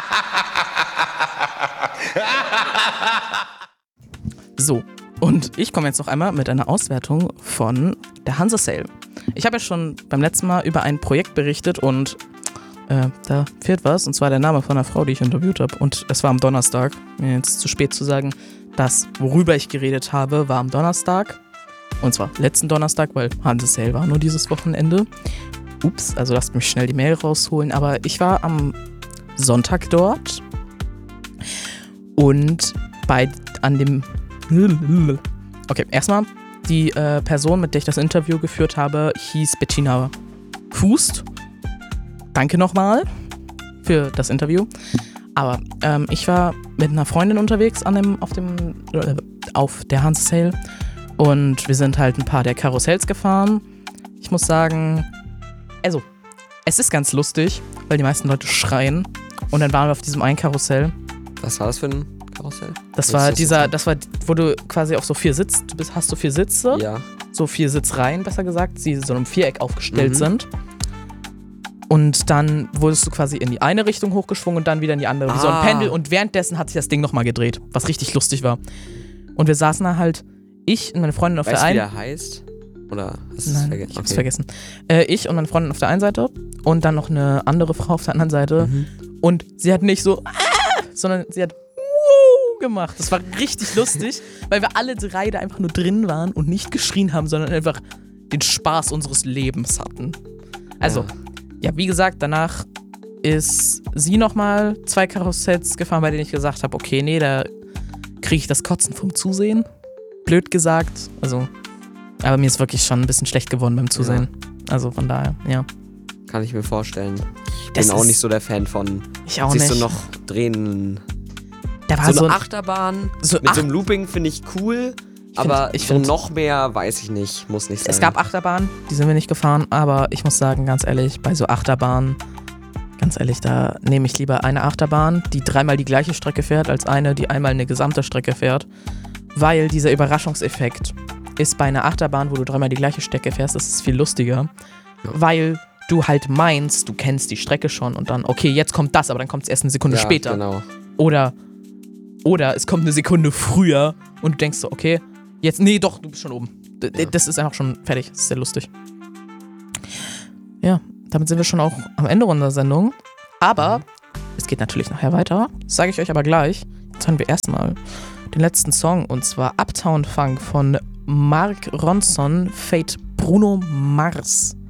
So, und ich komme jetzt noch einmal mit einer Auswertung von der Hanse Sale. Ich habe ja schon beim letzten Mal über ein Projekt berichtet und da fehlt was, und zwar der Name von einer Frau, die ich interviewt habe. Und es war am Donnerstag. Mir jetzt zu spät zu sagen, das, worüber ich geredet habe, war am Donnerstag. Und zwar letzten Donnerstag, weil Hanse Sale war nur dieses Wochenende. Ups, also lasst mich schnell die Mail rausholen. Aber ich war am Sonntag dort und Okay, erstmal, die Person, mit der ich das Interview geführt habe, hieß Bettina Fust. Danke nochmal für das Interview. Aber ich war mit einer Freundin unterwegs auf der Hanse Sale und wir sind halt ein paar der Karussells gefahren. Ich muss sagen, also, es ist ganz lustig, weil die meisten Leute schreien. Und dann waren wir auf diesem einen Karussell. Was war das für ein Karussell? Das war, wo du quasi auf so 4 Sitze, hast so 4 Sitze. Ja. So 4 Sitzreihen, besser gesagt, die so im Viereck aufgestellt sind. Und dann wurdest du quasi in die eine Richtung hochgeschwungen und dann wieder in die andere, wie so ein Pendel. Und währenddessen hat sich das Ding nochmal gedreht, was richtig lustig war. Und wir saßen da halt, ich und meine Freundin auf der einen... Weißt du, wie der heißt? Oder hast du es vergessen? Ich hab's vergessen. Ich und meine Freundin auf der einen Seite und dann noch eine andere Frau auf der anderen Seite. Und sie hat nicht so, sondern sie hat gemacht. Das war richtig lustig, weil wir alle 3 da einfach nur drin waren und nicht geschrien haben, sondern einfach den Spaß unseres Lebens hatten. Also, ja, wie gesagt, danach ist sie nochmal 2 Karussells gefahren, bei denen ich gesagt habe, okay, nee, da kriege ich das Kotzen vom Zusehen. Blöd gesagt. Also, aber mir ist wirklich schon ein bisschen schlecht geworden beim Zusehen. Ja. Also von daher, ja. Kann ich mir vorstellen. Ich bin auch nicht so der Fan von. Ich auch nicht. Siehst du noch drehen. Da war so eine Achterbahn mit so einem Looping finde ich cool. Ich find, noch mehr weiß ich nicht, muss nicht sein. Es gab Achterbahnen, die sind wir nicht gefahren, aber ich muss sagen, ganz ehrlich, bei so Achterbahnen, ganz ehrlich, da nehme ich lieber eine Achterbahn, die 3-mal die gleiche Strecke fährt, als eine, die einmal eine gesamte Strecke fährt, weil dieser Überraschungseffekt ist bei einer Achterbahn, wo du 3-mal die gleiche Strecke fährst, das ist viel lustiger, weil du halt meinst, du kennst die Strecke schon und dann, okay, jetzt kommt das, aber dann kommt es erst eine Sekunde später. Genau. Oder es kommt eine Sekunde früher und du denkst so, okay, jetzt, nee, doch, du bist schon oben. Das ist einfach schon fertig. Das ist sehr lustig. Ja, damit sind wir schon auch am Ende unserer Sendung. Aber es geht natürlich nachher weiter. Das sage ich euch aber gleich. Jetzt hören wir erstmal den letzten Song und zwar Uptown Funk von Mark Ronson, Fate Bruno Mars.